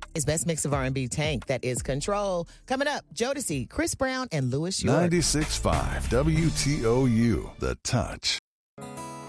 His best mix of R&B Tank, that is Control. Coming up, Jodeci, Chris Brown, and Louis York. 96.5 WTOU, The Touch.